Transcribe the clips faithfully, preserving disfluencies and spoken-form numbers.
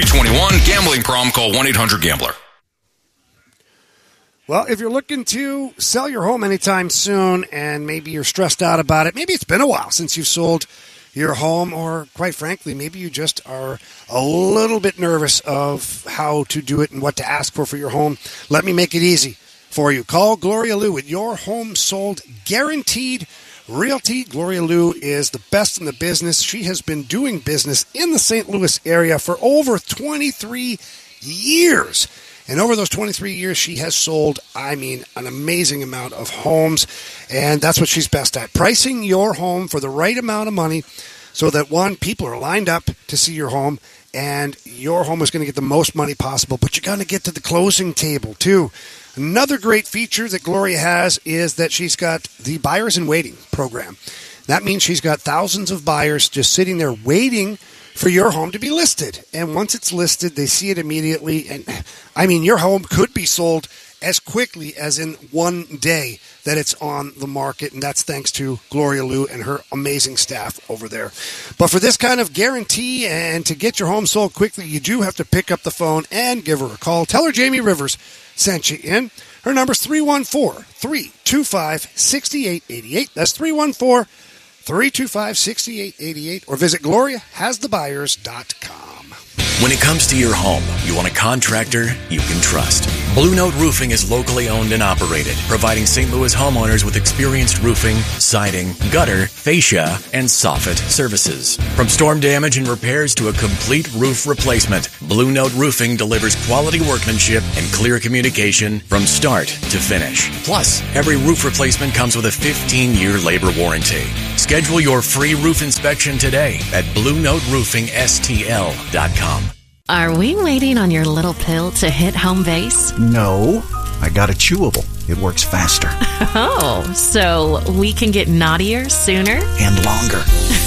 twenty-one Gambling problem. Call one eight hundred gambler. Well, if you're looking to sell your home anytime soon and maybe you're stressed out about it, maybe it's been a while since you've sold your home, or quite frankly, maybe you just are a little bit nervous of how to do it and what to ask for for your home, let me make it easy for you. Call Gloria Liu at Your Home Sold Guaranteed Realty. Gloria Liu is the best in the business. She has been doing business in the Saint Louis area for over twenty-three years. And over those twenty-three years, she has sold, I mean, an amazing amount of homes. And that's what she's best at. Pricing your home for the right amount of money so that, one, people are lined up to see your home, and your home is going to get the most money possible. But you're going to get to the closing table, too. Another great feature that Gloria has is that she's got the Buyers in Waiting program. That means she's got thousands of buyers just sitting there waiting for your home to be listed. And once it's listed, they see it immediately. And I mean, your home could be sold as quickly as in one day that it's on the market. And that's thanks to Gloria Liu and her amazing staff over there. But for this kind of guarantee and to get your home sold quickly, you do have to pick up the phone and give her a call. Tell her Jamie Rivers sent you in. Her number's three one four, three two five, six eight eight eight. That's three one four, three two five, six eight eight eight. Or visit gloria has the buyers dot com. When it comes to your home, you want a contractor you can trust. Blue Note Roofing is locally owned and operated, providing Saint Louis homeowners with experienced roofing, siding, gutter, fascia, and soffit services. From storm damage and repairs to a complete roof replacement, Blue Note Roofing delivers quality workmanship and clear communication from start to finish. Plus, every roof replacement comes with a fifteen-year labor warranty. Schedule your free roof inspection today at blue note roofing s t l dot com. Are we waiting on your little pill to hit home base? No, I got a chewable. It works faster. Oh, so we can get naughtier sooner? And longer.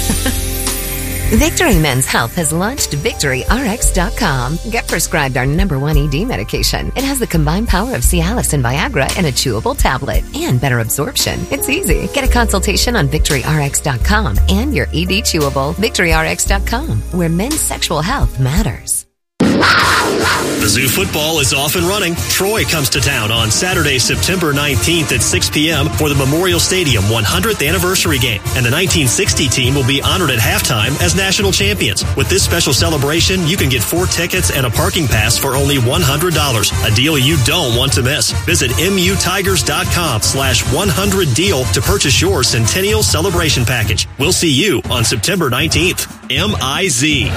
Victory Men's Health has launched Victory R X dot com. Get prescribed our number one E D medication. It has the combined power of Cialis and Viagra in a chewable tablet and better absorption. It's easy. Get a consultation on Victory R X dot com and your E D chewable. Victory R X dot com, where men's sexual health matters. Mizzou football is off and running. Troy comes to town on Saturday, September nineteenth at six p.m. for the Memorial Stadium one hundredth anniversary game. And the nineteen sixty team will be honored at halftime as national champions. With this special celebration, you can get four tickets and a parking pass for only one hundred dollars. A deal you don't want to miss. Visit mutigers.com slash 100 deal to purchase your Centennial Celebration Package. We'll see you on September nineteenth. M I Z.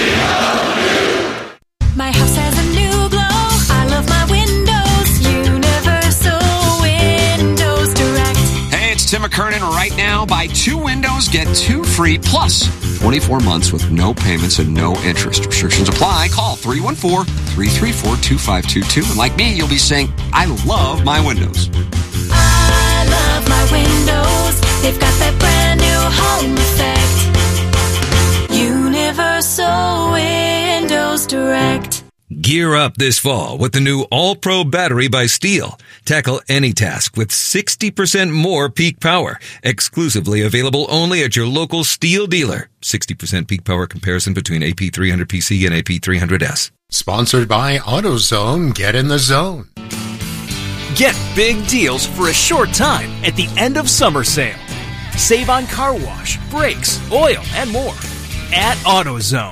My house has a new glow. I love my windows. Universal Windows Direct. Hey, it's Tim McKernan. Right now, buy two windows, get two free, plus twenty-four months with no payments and no interest. Restrictions apply. Call three one four, three three four, two five two two. And like me, you'll be saying, I love my windows. I love my windows. They've got that brand new home effect. Universal Windows Direct. Gear up this fall with the new All-Pro battery by Steel. Tackle any task with sixty percent more peak power. Exclusively available only at your local Steel dealer. sixty percent peak power comparison between A P three hundred P C and A P three hundred S. Sponsored by AutoZone. Get in the zone. Get big deals for a short time at the end of summer sale. Save on car wash, brakes, oil, and more at AutoZone.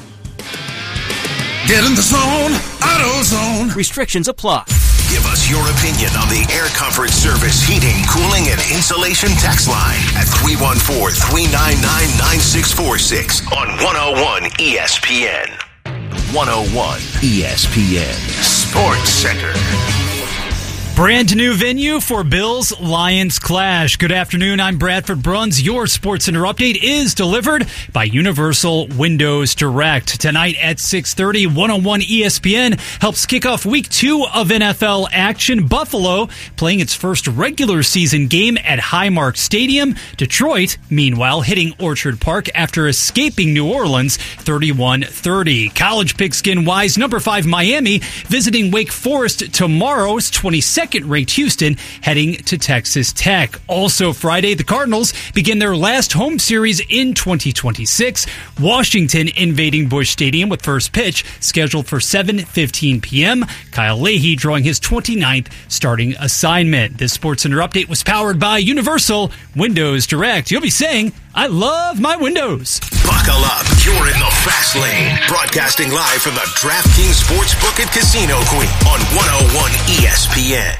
Get in the zone, AutoZone. Restrictions apply. Give us your opinion on the Air Comfort Service heating, cooling, and insulation text line at three one four, three nine nine, nine six four six on one oh one E S P N. one oh one E S P N Sports Center. Brand new venue for Bills Lions Clash. Good afternoon. I'm Bradford Bruns. Your Sports Center update is delivered by Universal Windows Direct. Tonight at six thirty, one oh one E S P N helps kick off week two of N F L action. Buffalo playing its first regular season game at Highmark Stadium. Detroit, meanwhile, hitting Orchard Park after escaping New Orleans thirty-one thirty. College pigskin wise, number five Miami visiting Wake Forest tomorrow's twenty-second second-ranked Houston heading to Texas Tech. Also Friday, the Cardinals begin their last home series in twenty twenty-six. Washington invading Busch Stadium with first pitch scheduled for seven fifteen p.m. Kyle Leahy drawing his twenty-ninth starting assignment. This SportsCenter update was powered by Universal Windows Direct. You'll be saying, I love my windows. Buckle up. You're in the fast lane. Broadcasting live from the DraftKings Sportsbook and Casino Queen on one oh one E S P N.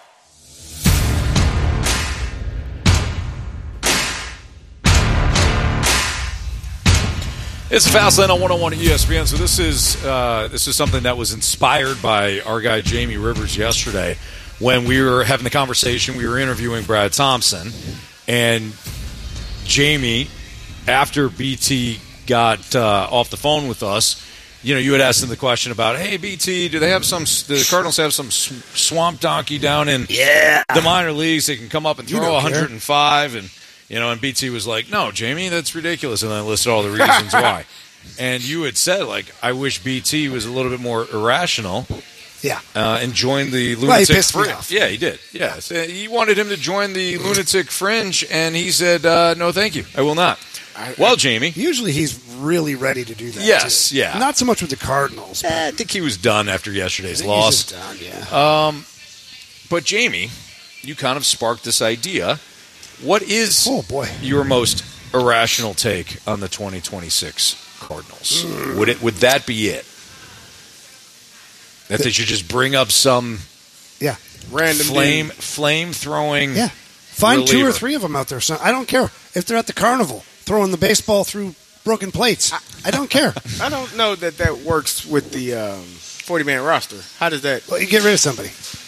It's Fastlane on one oh one E S P N. So this is uh, this is something that was inspired by our guy Jamie Rivers yesterday when we were having the conversation. We were interviewing Brad Thompson, and Jamie, after B T got uh, off the phone with us, you know, you had asked him the question about, hey, B T, do they have some? Do the Cardinals have some swamp donkey down in yeah. the minor leagues that can come up and You throw don't one hundred five and. You know, and B T was like, no, Jamie, that's ridiculous. And then I listed all the reasons why. And you had said, like, I wish B T was a little bit more irrational. Yeah. Uh, and joined the lunatic well, he pissed fringe. me off. Yeah, he did. Yeah. So he wanted him to join the lunatic fringe, and he said, uh, no, thank you. I will not. I, well, I, Jamie. Usually he's really ready to do that. Yes, too. yeah. Not so much with the Cardinals. Eh, I think he was done after yesterday's I think loss. He's just done, yeah. Um, but, Jamie, you kind of sparked this idea. What is oh, boy. your most irrational take on the twenty twenty-six Cardinals? Mm. Would it? Would that be it? That the, they should just bring up some yeah random flame flame throwing yeah find reliever. two or three of them out there. Son. I don't care if they're at the carnival throwing the baseball through broken plates. I, I don't care. I don't know that that works with the um, forty-man roster. How does that? Well, you get rid of somebody.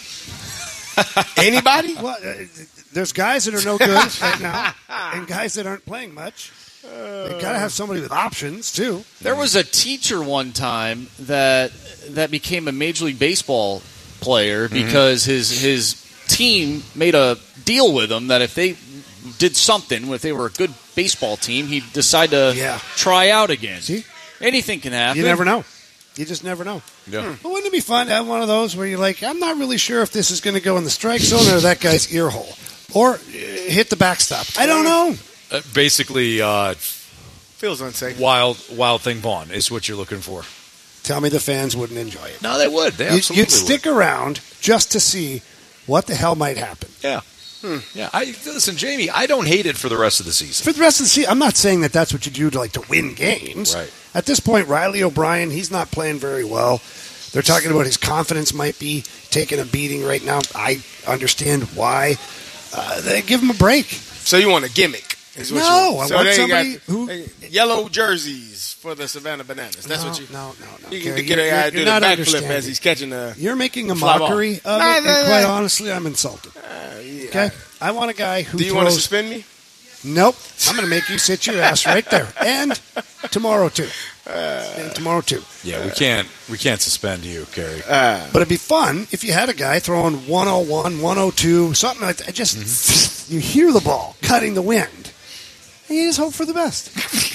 Anybody? Well, uh, there's guys that are no good right now, and guys that aren't playing much. They gotta have somebody with options too. There was a teacher one time that that became a Major League Baseball player because mm-hmm. his his team made a deal with him that if they did something, if they were a good baseball team, he'd decide to yeah. try out again. See, anything can happen. You never know. You just never know. Yeah. Hmm. Well, wouldn't it be fun to have one of those where you're like, I'm not really sure if this is going to go in the strike zone or that guy's ear hole, or uh, hit the backstop. I don't know. Uh, basically, uh, feels unsafe. Wild, wild thing Vaughn is what you're looking for. Tell me the fans wouldn't enjoy it. No, they would. They you'd, absolutely You'd stick would. around just to see what the hell might happen. Yeah. Hmm. Yeah. I listen, Jamie. I don't hate it for the rest of the season. For the rest of the season, I'm not saying that that's what you do to like to win games. Right. At this point, Riley O'Brien, he's not playing very well. They're talking about his confidence might be taking a beating right now. I understand why. Uh, they give him a break. So you want a gimmick? Is what no, you want. I so want they somebody got, who they, yellow jerseys for the Savannah Bananas. That's no, what you. No, no, no. You Gary, can get a guy you're, do you're the not backflip as he's catching the. You're making a fly mockery ball. of nah, it, nah, and quite nah. honestly, I'm insulted. Uh, yeah. Okay, I want a guy who. Do you throws, want to suspend me? Nope. I'm going to make you sit your ass right there, and tomorrow too. Uh, and tomorrow too. Yeah, we can't we can't suspend you, Kerry. Uh, but it'd be fun if you had a guy throwing one oh one, one oh two, something like that. Just mm-hmm. you hear the ball cutting the wind, and you just hope for the best.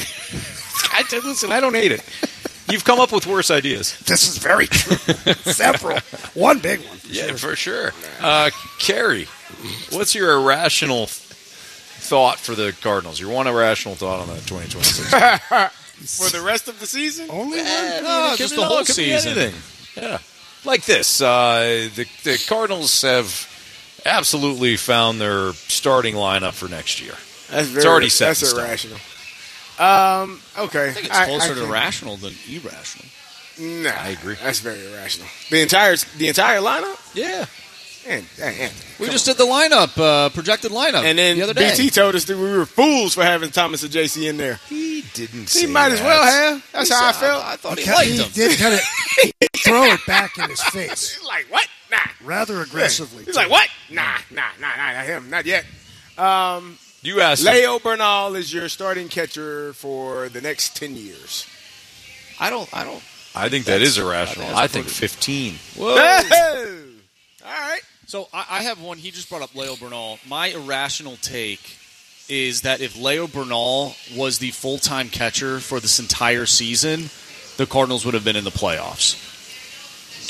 I listen. I don't hate it. You've come up with worse ideas. This is very true. Several. One big one. For yeah, sure. for sure. Uh, Kerry, what's your irrational thought for the Cardinals? Your one irrational thought on the twenty twenty-six for the rest of the season? Only one. Yeah, no, just the whole season. Anything. Yeah, like this. Uh, the the Cardinals have absolutely found their starting lineup for next year. That's very, it's already set. That's irrational. Um, okay. I think it's closer I, I to rational than irrational. Nah, I agree. That's very irrational. The entire the entire lineup? Yeah. Man, man, we just on. did the lineup, uh, projected lineup, and then the other day. B T told us that we were fools for having Thomas and J C in there. He didn't. He say might that. as well have. That's he how I said, felt. I, I thought he, he liked he him. did kind of throw it back in his face. He's like, what? Nah. Rather aggressively. He's like, what? Nah, nah, nah, nah, not him, not yet. Um, you asked. Leo Bernal is your starting catcher for the next ten years. I don't. I don't. I think that is irrational. I think, I think fifteen. Whoa. All right. So I, I have one. He just brought up Leo Bernal. My irrational take is that if Leo Bernal was the full-time catcher for this entire season, the Cardinals would have been in the playoffs.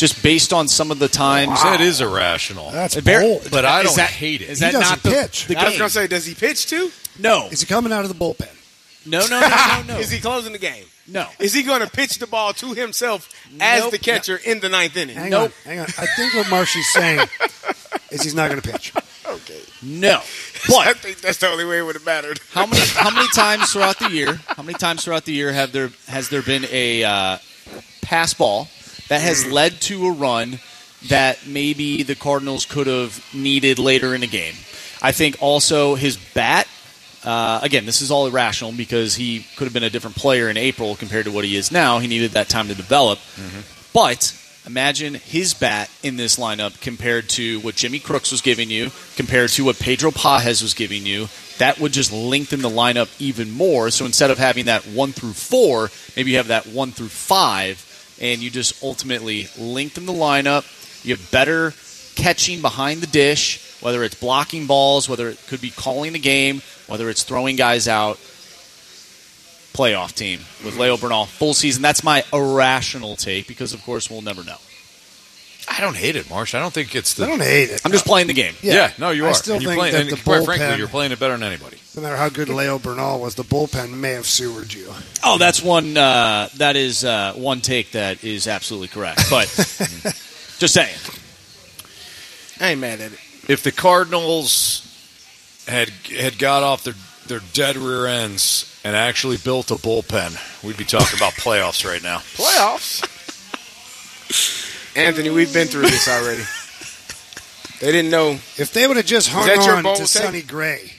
just based on some of the times. Wow. That is irrational. That's Very- bold. But I Is don't that- hate it. is He that doesn't not the, pitch. the I was game? going to say, does he pitch too? No. Is he coming out of the bullpen? No, no, no, no, no. Is he closing the game? No. Is he going to pitch the ball to himself as Nope. the catcher in the ninth inning? Hang Nope. on, hang on. I think what Marshy's saying is he's not going to pitch. Okay. No. But I But think that's the only way it would have mattered. how many how many times throughout the year? How many times throughout the year have there has there been a uh, pass ball that has led to a run that maybe the Cardinals could have needed later in the game? I think also his bat. Uh, again, this is all irrational because he could have been a different player in April compared to what he is now. He needed that time to develop. Mm-hmm. But imagine his bat in this lineup compared to what Jimmy Crooks was giving you, compared to what Pedro Pajes was giving you. That would just lengthen the lineup even more. So instead of having that one through four, maybe you have that one through five, and you just ultimately lengthen the lineup. You have better catching behind the dish, whether it's blocking balls, whether it could be calling the game, whether it's throwing guys out. Playoff team with Leo Bernal full season. That's my irrational take because, of course, we'll never know. I don't hate it, Marsh. I don't think it's the. I don't hate it. I'm just playing the game. Yeah, Yeah, no, you I are. still and you're think playing, that and the quite bullpen- frankly, you're playing it better than anybody. No matter how good Leo Bernal was, the bullpen may have sewered you. Oh, that's one. Uh, that is uh, one take that is absolutely correct. But just saying. I ain't mad at it. If the Cardinals had had got off their their dead rear ends and actually built a bullpen, we'd be talking about playoffs right now. Playoffs? Anthony, we've been through this already. They didn't know. If they would have just hung that your on bold to take? Sonny Gray,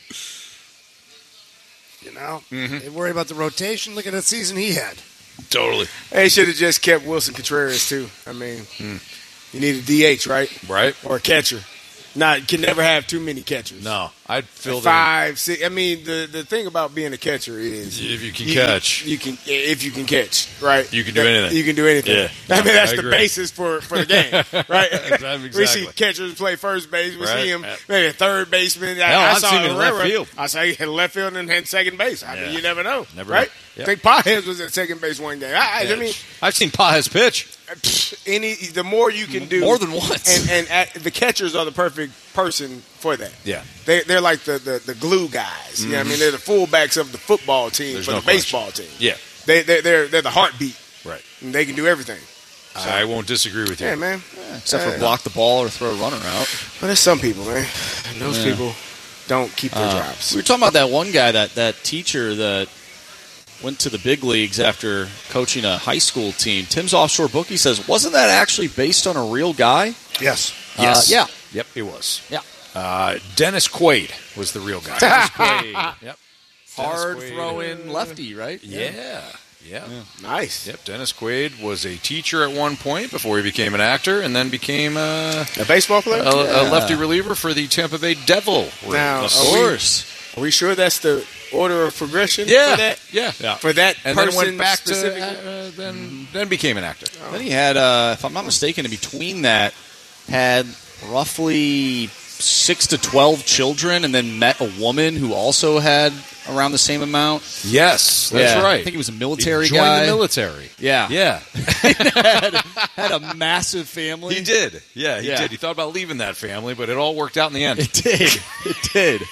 you know, Mm-hmm. they worry about the rotation. Look at the season he had. Totally. They should have just kept Wilson Contreras, too. I mean, you need a D H, right? Right. Or a catcher. Not can never have too many catchers. No, I'd fill the Five, six. I mean, the, the thing about being a catcher is if you can catch. you can if you can catch, right? You can do anything. You can do anything. Yeah. I mean, that's I the agree. basis for, for the game, right? Exactly. We see catchers play first base. We Right. see him Yeah. maybe third baseman. I, Hell, I I've saw seen him in left Herrera. field. I saw he hit left field and had second base. I Yeah. mean, you never know, Never right? know. Yep. I think Pajes was at second base one game. I, I mean, I've seen Pajes pitch. any the more you can do, More than once. and and at, the catchers are the perfect person for that. Yeah. They they're like the, the, the glue guys. You know what I mean, they're the fullbacks of the football team There's for no the baseball team. Yeah. They they they're they're the heartbeat. Right. And they can do everything. I won't disagree with you. Yeah, man. Except Uh, for block the ball or throw a runner out. But there's some people, man. Those Yeah. people don't keep their Uh, jobs. we were talking about that one guy, that, that teacher that went to the big leagues after coaching a high school team. Tim's Offshore Bookie says, wasn't that actually based on a real guy? Yes. Uh, yeah. Yep, it was. Yeah. Uh, Dennis Quaid was the real guy. Dennis Quaid. Yep. Hard Dennis Quaid. throwing lefty, right? Yeah. Yeah. Nice. Yep. Dennis Quaid was a teacher at one point before he became an actor, and then became uh, A baseball player? a, a Yeah. lefty reliever for the Tampa Bay Devil. Now, Of are we- course. Are we sure that's the order of progression Yeah. for that? Yeah. yeah. For that And person then went back to specifically? uh, then then became an actor. Then he had, uh, if I'm not mistaken, in between that, had roughly six to twelve children, and then met a woman who also had around the same amount. Yes, that's Yeah. right. I think he was a military He joined guy. the military. Yeah. Yeah. had, had a massive family. He did. Yeah, he Yeah. did. He thought about leaving that family, but it all worked out in the end. It did. It did.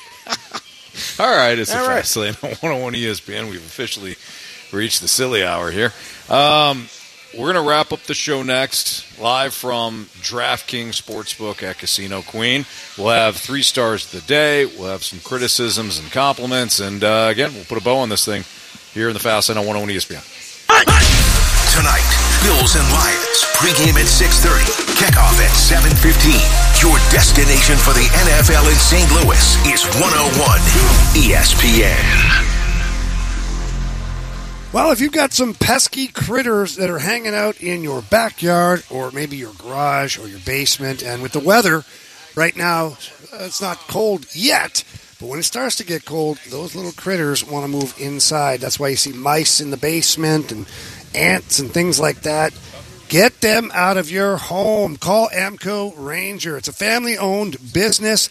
All right, it's All the right. Fast Lane on one oh one E S P N. We've officially reached the silly hour here. Um, we're going to wrap up the show next, live from DraftKings Sportsbook at Casino Queen. We'll have three stars of the day. We'll have some criticisms and compliments. And, uh, again, we'll put a bow on this thing here in the Fast Lane on one oh one E S P N. Tonight, Bills and Lions. Pregame at six thirty. Kickoff at seven fifteen. Your destination for the N F L in Saint Louis is one oh one E S P N. Well, if you've got some pesky critters that are hanging out in your backyard or maybe your garage or your basement, and with the weather right now, it's not cold yet, but when it starts to get cold, those little critters want to move inside. That's why you see mice in the basement and ants and things like that. Get them out of your home. Call Amco Ranger. It's a family-owned business.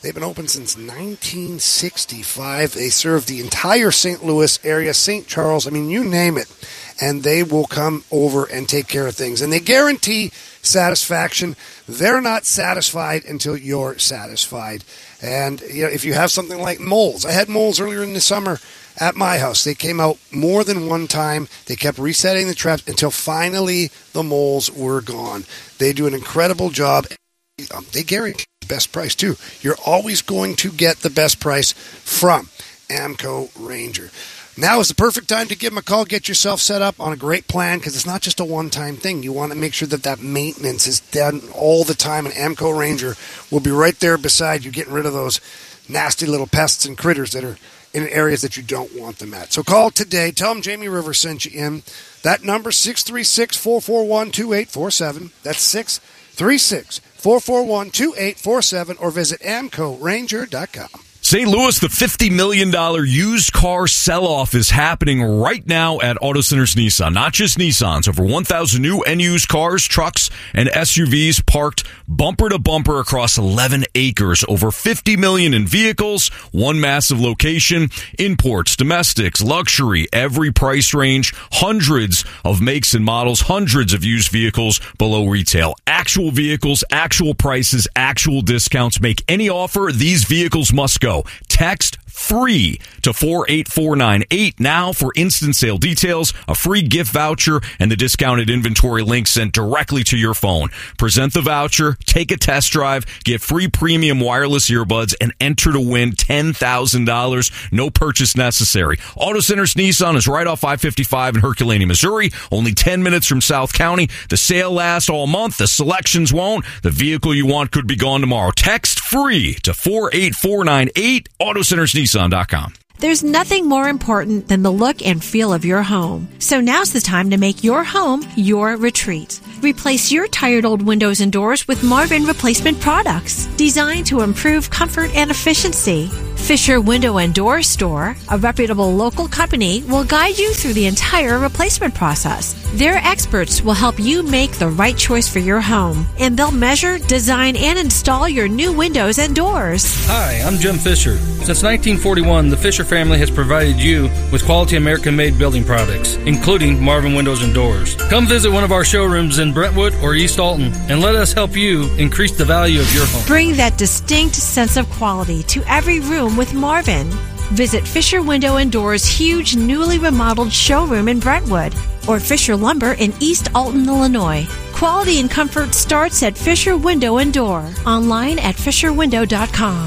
They've been open since nineteen sixty-five. They serve the entire Saint Louis area, Saint Charles, I mean, you name it. And they will come over and take care of things. And they guarantee satisfaction. They're not satisfied until you're satisfied. And you know, if you have something like moles, I had moles earlier in the summer at my house. They came out more than one time. They kept resetting the traps until finally the moles were gone. They do an incredible job. Um, they guarantee the best price, too. You're always going to get the best price from AMCO Ranger. Now is the perfect time to give them a call. Get yourself set up on a great plan because it's not just a one-time thing. You want to make sure that that maintenance is done all the time, and AMCO Ranger will be right there beside you getting rid of those nasty little pests and critters that are in areas that you don't want them at. So call today. Tell them Jamie Rivers sent you in. That number, six three six, four four one, two eight four seven. That's six three six, four four one, two eight four seven, or visit amco ranger dot com. Saint Louis, the fifty million dollars used car sell-off is happening right now at Auto Centers Nissan. Not just Nissans, over one thousand new and used cars, trucks, and S U Vs parked bumper to bumper across eleven acres. Over fifty million dollars in vehicles, one massive location, imports, domestics, luxury, every price range, hundreds of makes and models, hundreds of used vehicles below retail. Actual vehicles, actual prices, actual discounts. Make any offer, these vehicles must go. Text free to four eight four nine eight now for instant sale details, a free gift voucher, and the discounted inventory link sent directly to your phone. Present the voucher, take a test drive, get free premium wireless earbuds, and enter to win ten thousand dollars. No purchase necessary. Auto Centers Nissan is right off I fifty-five in Herculaneum, Missouri, only ten minutes from South County. The sale lasts all month. The selections won't. The vehicle you want could be gone tomorrow. Text free to four eight four nine eight, auto centers nissan dot com. There's nothing more important than the look and feel of your home. So now's the time to make your home your retreat. Replace your tired old windows and doors with Marvin replacement products designed to improve comfort and efficiency. Fisher Window and Door Store, a reputable local company, will guide you through the entire replacement process. Their experts will help you make the right choice for your home, and they'll measure, design, and install your new windows and doors. Hi, I'm Jim Fisher. Since nineteen forty-one, the Fisher family has provided you with quality American-made building products, including Marvin Windows and Doors. Come visit one of our showrooms in Brentwood or East Alton, and let us help you increase the value of your home. Bring that distinct sense of quality to every room with Marvin. Visit Fisher Window and Doors' huge newly remodeled showroom in Brentwood or Fisher Lumber in East Alton, Illinois. Quality and comfort starts at Fisher Window and Door. Online at fisher window dot com.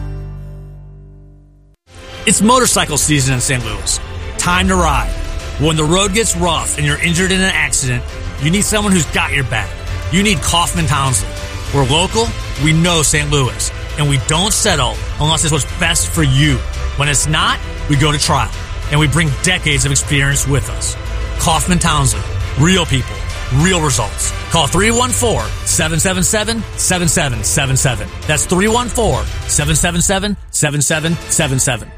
It's motorcycle season in Saint Louis. Time to ride. When the road gets rough and you're injured in an accident, you need someone who's got your back. You need Kaufman Townsend. We're local, we know Saint Louis, and we don't settle unless it's what's best for you. When it's not, we go to trial, and we bring decades of experience with us. Kaufman Townsend. Real people. Real results. Call three one four, seven seven seven, seven seven seven seven. That's three one four, seven seven seven, seven seven seven seven.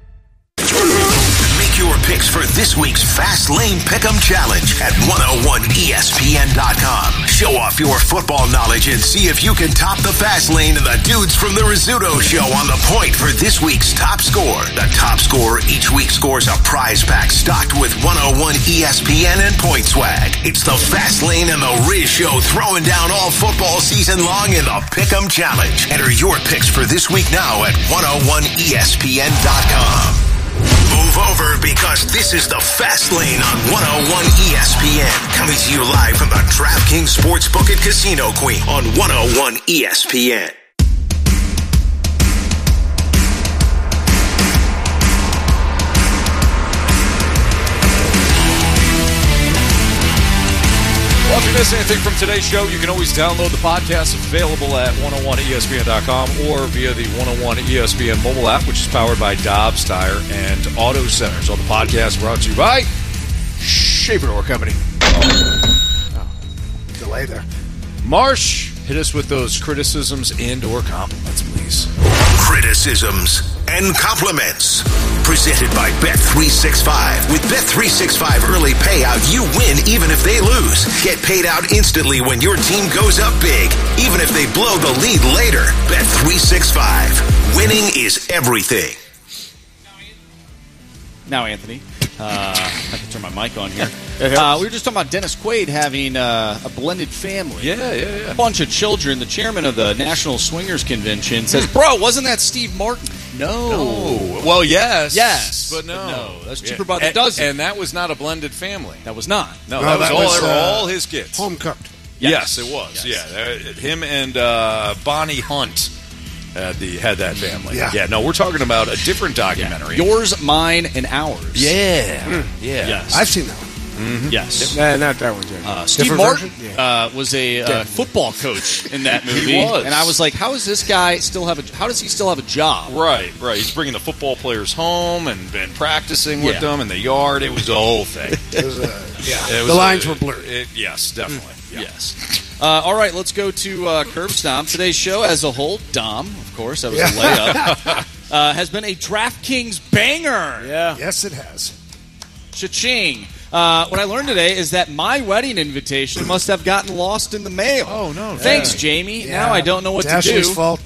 Make your picks for this week's Fast Lane Pick'em Challenge at one oh one E S P N dot com. Show off your football knowledge and see if you can top the Fast Lane and the dudes from the Rizzuto Show on the point for this week's top score. The top scorer each week scores a prize pack stocked with one oh one E S P N and Point Swag. It's the Fast Lane and the Riz Show throwing down all football season long in the Pick'em Challenge. Enter your picks for this week now at one oh one E S P N dot com. Move over because this is the Fast Lane on one oh one E S P N. Coming to you live from the DraftKings Sportsbook and Casino Queen on one oh one E S P N. Well, if you miss anything from today's show, you can always download the podcast. It's available at one oh one E S P N dot com or via the one oh one E S P N mobile app, which is powered by Dobbs Tire and Auto Center. So the podcast brought to you by Shaver Door Company. Oh, delay there. Marsh, hit us with those criticisms and or compliments, please. Criticisms and compliments. Presented by Bet three sixty-five. With Bet three sixty-five early payout, you win even if they lose. Get paid out instantly when your team goes up big, even if they blow the lead later. Bet three sixty-five. Winning is everything. Now, Anthony, uh, I can turn my mic on here. Uh, we were just talking about Dennis Quaid having uh, a blended family. Yeah, yeah, yeah. A bunch of children. The chairman of the National Swingers Convention says, bro, wasn't that Steve Martin? No. No. Well, yes. Yes. But no. But no. That's Yeah. cheaper brother And- does it. And that was not a blended family. That was not. No, No, that was that all, was, they were uh, all his kids. Home cooked. Yes, it was. Yes. Yeah, uh, him and uh, Bonnie Hunt had the had that family. Yeah. yeah. No, we're talking about a different documentary. Yours, mine, and ours. Yeah, Mm. yeah. Yes. I've seen that one. Mm-hmm. Yes. Nah, not that one, Jay. Uh, Steve Different Martin version? uh, was a uh, football coach in that movie. He was. And I was like, how does this guy still have a, how does he still have a job? Right, right. He's bringing the football players home and, and practicing with Yeah. them in the yard. It was the whole thing. It was, uh, yeah. It was the lines a- were blurred. it- yes, definitely. Yeah. Yes. Uh, all right, let's go to uh, Curb Stomp. Today's show as a whole, Dom, of course, that was Yeah. a layup, uh, has been a DraftKings banger. Yeah. Yes, it has. Cha-ching. Uh, what I learned today is that my wedding invitation must have gotten lost in the mail. Oh, no. Thanks, Yeah. Jamie. Yeah. Now I don't know what It's to Ashley's do. fault.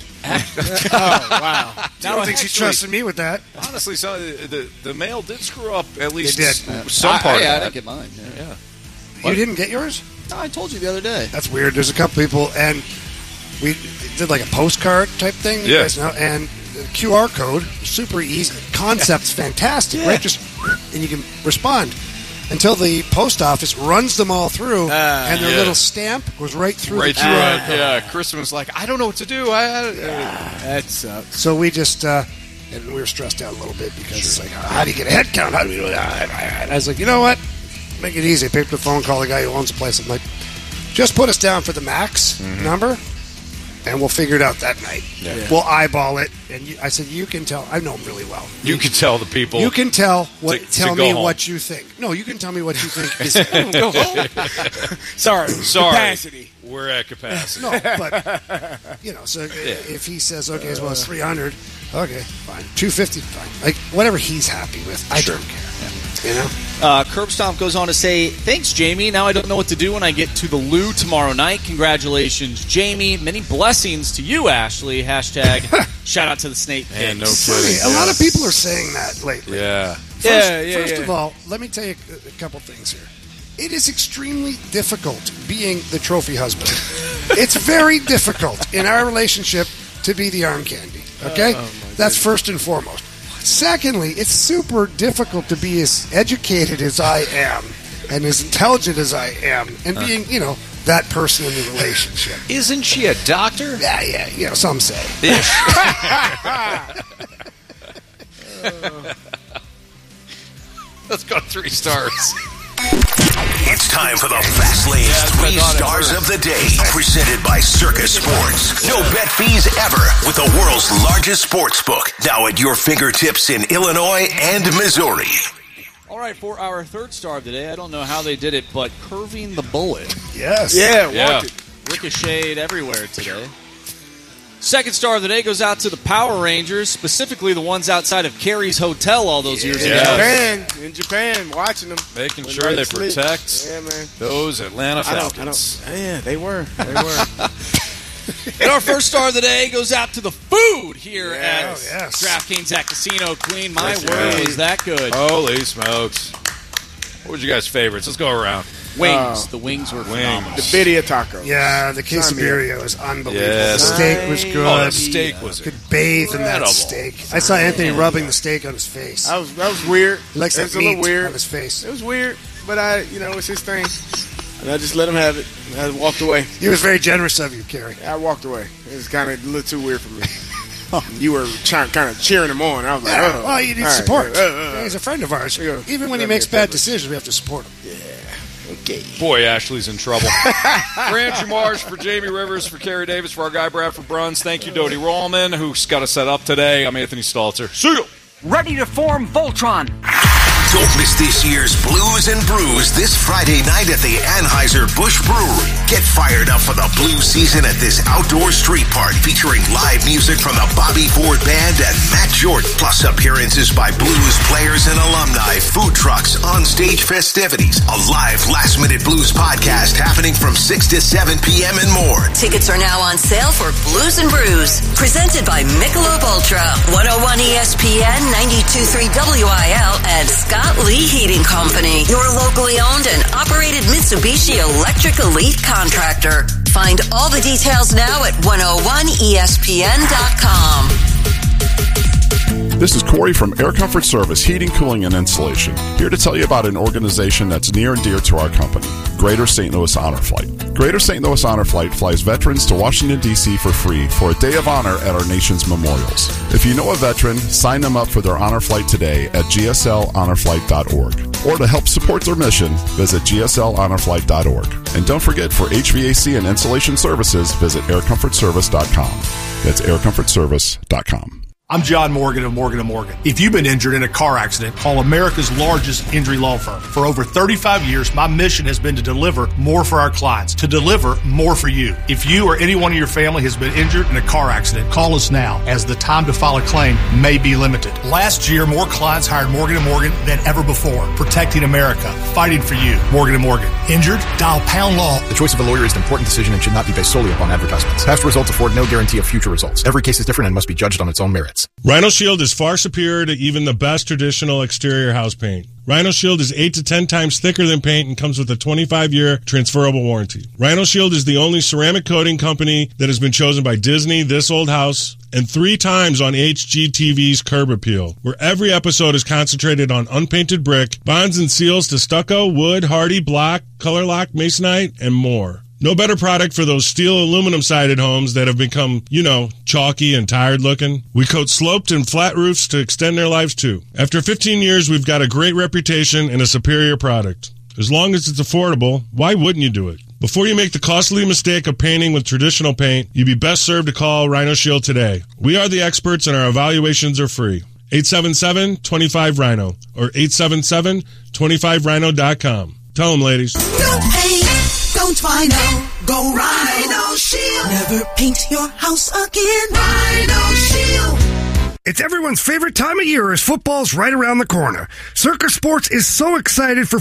Oh, wow. I Now don't I think she actually- trusted me with that. Honestly, so the, the the mail did screw up at least did. some I- part I, I of didn't that. get mine. Yeah. Yeah. You didn't get yours? No, I told you the other day. That's weird. There's a couple people, and we did like a postcard type thing. You Yeah. guys know, and the Q R code, super easy. Concept's fantastic, right? Just and you can respond until the post office runs them all through, and their yeah. little stamp goes right through Right the through Q R it. code. Yeah, Kristen was like, I don't know what to do. I, I That sucks. So we just, uh, and we were stressed out a little bit because it's like, how do you get a head count? How do we do it? And I was like, you know what? Make it easy. I picked up the phone, call the guy who owns the place. I'm like, just put us down for the max number, and we'll figure it out that night. Yeah. We'll eyeball it. And you, I said, you can tell. I know him really well. you could tell the people. You can tell what. To- to tell go me home. what you think. No, you can tell me what you think. Is, go home. Sorry. Sorry. Capacity. We're at capacity. No, but you know, so if he says okay, as well as three hundred, okay, fine, two fifty, fine, like whatever he's happy with, I don't care. You know, Uh, Curb Stomp goes on to say, thanks, Jamie. Now I don't know what to do when I get to the loo tomorrow night. Congratulations, Jamie. Many blessings to you, Ashley. Hashtag shout out to the snake pigs. Yeah, no Funny, kidding. a lot of people are saying that lately. Yeah. First, Yeah, yeah, first yeah. of all, let me tell you a, a couple things here. It is extremely difficult being the trophy husband. It's very difficult in our relationship to be the arm candy. Okay, Oh, oh, my that's first and foremost. Secondly, it's super difficult to be as educated as I am and as intelligent as I am, and being, you know, that person in the relationship. Isn't she a doctor? Yeah, yeah, you know, some say. Let's go three stars. It's time for the Fast Lane's Yeah, three I thought it stars hurt. of the day, presented by Circus Sports. No bet fees ever with the world's largest sports book, now at your fingertips in Illinois and Missouri. All right, for our third star of the day, I don't know how they did it, but curving the bullet. Yes. Yeah, Yeah. want it. Ricocheted everywhere today. Second star of the day goes out to the Power Rangers, specifically the ones outside of Carrie's Hotel all those years In Yeah. ago. Japan, in Japan, watching them. Making When sure they're they asleep. protect Yeah, man. those Atlanta I don't, I Falcons. don't, yeah, they were. They were. And our first star of the day goes out to the food here Yes. at Oh, yes. DraftKings at Casino Queen. My That's word, right. was that good. Holy smokes. What was you guys' favorites? Let's go around. Wings. Oh. The wings were Wings. phenomenal. The Bidia taco. Yeah, the Sign me quesadilla was unbelievable. Yes. The steak was good. Oh, the steak was Could bathe in that incredible. steak. I saw Anthony rubbing the steak on his face. That was that was weird. He likes it that was a little meat weird on his face. It was weird, but I, you know, it's his thing, and I just let him have it. And I walked away. He was very generous of you, Kerry. I walked away. It was kind of a little too weird for me. You were trying, kind of cheering him on. I was like, Yeah, oh, well, you need all right, support. yeah, uh, uh, Yeah, he's a friend of ours. Yeah. Even when he Yeah, makes yeah, bad yeah. decisions, we have to support him. okay. Boy, Ashley's in trouble. For Andrew Marsh, for Jamie Rivers, for Kerry Davis, for our guy Bradford Bruns. Thank you, Dodie Rollman, who's got us set up today. I'm Anthony Stalter. See you. Ready to form Voltron. Don't miss this year's Blues and Brews this Friday night at the Anheuser-Busch Brewery. Get fired up for the blues season at this outdoor street park featuring live music from the Bobby Ford Band and Matt Jordan, plus appearances by blues players and alumni, food trucks, on-stage festivities, a live last-minute blues podcast happening from six to seven p.m. and more. Tickets are now on sale for Blues and Brews, presented by Michelob Ultra, one oh one E S P N, ninety-two point three W I L, and Scott Lee Heating Company, your locally owned and operated Mitsubishi Electric Elite contractor. Find all the details now at one oh one E S P N dot com. This is Corey from Air Comfort Service, Heating, Cooling, and Insulation, here to tell you about an organization that's near and dear to our company, Greater Saint Louis Honor Flight. Greater Saint Louis Honor Flight flies veterans to Washington, D C for free for a day of honor at our nation's memorials. If you know a veteran, sign them up for their honor flight today at G S L honor flight dot org. Or to help support their mission, visit G S L honor flight dot org. And don't forget, for H V A C and insulation services, visit air comfort service dot com. That's air comfort service dot com. I'm John Morgan of Morgan and Morgan. If you've been injured in a car accident, call America's largest injury law firm. For over thirty-five years, my mission has been to deliver more for our clients, to deliver more for you. If you or anyone in your family has been injured in a car accident, call us now, as the time to file a claim may be limited. Last year, more clients hired Morgan and Morgan than ever before, protecting America, fighting for you. Morgan and Morgan. Injured? Dial pound law. The choice of a lawyer is an important decision and should not be based solely upon advertisements. Past results afford no guarantee of future results. Every case is different and must be judged on its own merits. Rhino Shield is far superior to even the best traditional exterior house paint. Rhino Shield is eight to ten times thicker than paint and comes with a twenty-five year transferable warranty. Rhino Shield is the only ceramic coating company that has been chosen by Disney, This Old House, and three times on H G T V's Curb Appeal, where every episode is concentrated on unpainted brick, bonds and seals to stucco, wood, hardy, block, color lock, masonite, and more. No better product for those steel aluminum-sided homes that have become, you know, chalky and tired looking. We coat sloped and flat roofs to extend their lives too. After fifteen years, we've got a great reputation and a superior product. As long as it's affordable, why wouldn't you do it? Before you make the costly mistake of painting with traditional paint, you'd be best served to call Rhino Shield today. We are the experts and our evaluations are free. eight seven seven, two five, Rhino or eight seven seven, two five rhino dot com. Tell them, ladies. No paint, don't Rhino. Go Rhino Shield. Never paint your house again. Rhino Shield. It's everyone's favorite time of year as football's right around the corner. Circus Sports is so excited for